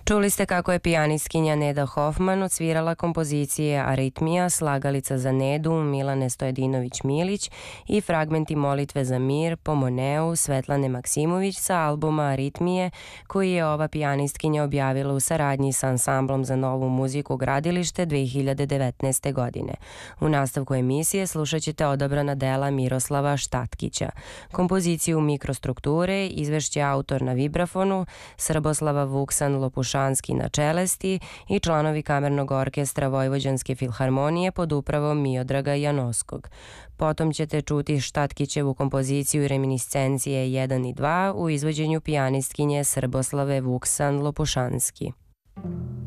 Čuli ste kako je pijanistkinja Neda Hoffman odsvirala kompozicije Aritmija, Slagalica za Nedu, Milane Stojedinović-Milić i fragmenti Molitve za mir po Moneu Svetlane Maksimović sa albuma Aritmije, koji je ova pijanistkinja objavila u saradnji sa ansamblom za novu muziku Gradilište 2019. godine. U nastavku emisije slušat ćete odabrana dela Miroslava Štatkića. Kompoziciju Mikrostrukture izvešće autor na vibrafonu, Srboslava Vuksan-Lopušanski na čelesti i članovi Kamernog orkestra Vojvođanske filharmonije pod upravom Miodraga Janoskog. Potom ćete čuti Štatkićevu kompoziciju Reminiscencije 1 i 2 u izvođenju pijanistkinje Srboslave Vuksan-Lopušanski.